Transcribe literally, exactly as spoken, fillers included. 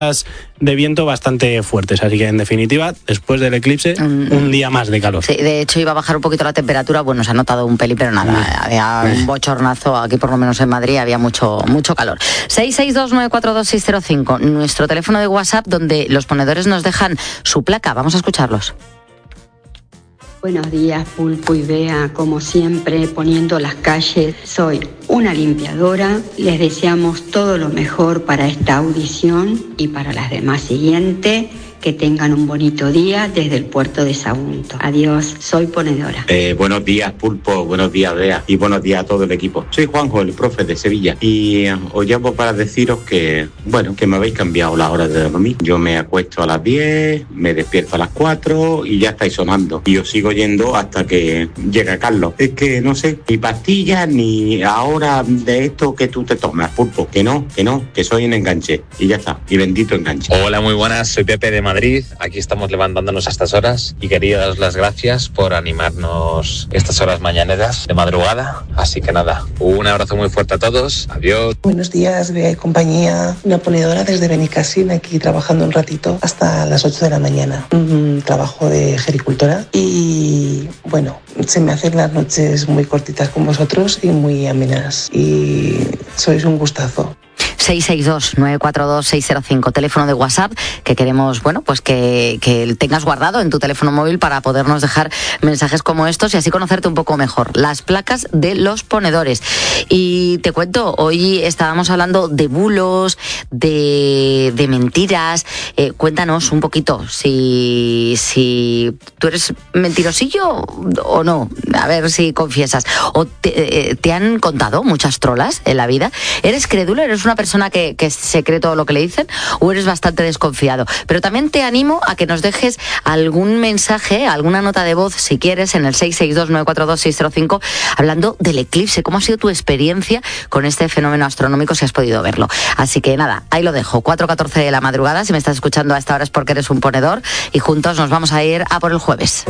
de viento bastante fuertes, así que en definitiva, después del eclipse, mm. un día más de calor. Sí, de hecho iba a bajar un poquito la temperatura, bueno, se ha notado un pelín, pero nada, mm. había un bochornazo, aquí por lo menos en Madrid había mucho, mucho calor. seis seis dos nueve cuatro dos seis cero cinco, nuestro teléfono de WhatsApp donde los ponedores nos dejan su placa, vamos a escucharlos. Buenos días, Pulpo y Bea, como siempre, poniendo las calles. Soy una limpiadora. Les deseamos todo lo mejor para esta audición y para las demás siguientes. Que tengan un bonito día desde el puerto de Sagunto. Adiós, soy ponedora. Eh, buenos días, Pulpo, buenos días, Bea, y buenos días a todo el equipo. Soy Juanjo, el profe de Sevilla, y eh, os llamo para deciros que, bueno, que me habéis cambiado la hora de dormir. Yo me acuesto a las diez, me despierto a las cuatro y ya estáis sonando. Y os sigo yendo hasta que llega Carlos. Es que, no sé, ni pastillas, ni ahora de esto que tú te tomas, Pulpo. Que no, que no, que soy un enganche. Y ya está, y bendito enganche. Hola, muy buenas, soy Pepe de Madrid, aquí estamos levantándonos a estas horas y quería daros las gracias por animarnos estas horas mañaneras de madrugada, así que nada, un abrazo muy fuerte a todos, adiós. Buenos días, Bea y compañía, una ponedora desde Benicassim, aquí trabajando un ratito hasta las ocho de la mañana, un trabajo de gericultora y bueno, se me hacen las noches muy cortitas con vosotros y muy amenas y sois un gustazo. seis seis dos nueve cuatro dos seis cero cinco, teléfono de WhatsApp que queremos, bueno, pues que, que tengas guardado en tu teléfono móvil para podernos dejar mensajes como estos y así conocerte un poco mejor. Las placas de los ponedores. Y te cuento, hoy estábamos hablando de bulos, de, de mentiras. Eh, cuéntanos un poquito si, si tú eres mentirosillo o no. A ver si confiesas. ¿O te, te han contado muchas trolas en la vida? ¿Eres crédulo? ¿Eres una persona que, que se cree todo lo que le dicen o eres bastante desconfiado? Pero también te animo a que nos dejes algún mensaje, alguna nota de voz si quieres en el seis seis dos nueve cuatro dos seis cero cinco hablando del eclipse. ¿Cómo ha sido tu experiencia con este fenómeno astronómico si has podido verlo? Así que nada, ahí lo dejo, cuatro catorce de la madrugada. Si me estás escuchando a esta hora es porque eres un ponedor y juntos nos vamos a ir a por el jueves.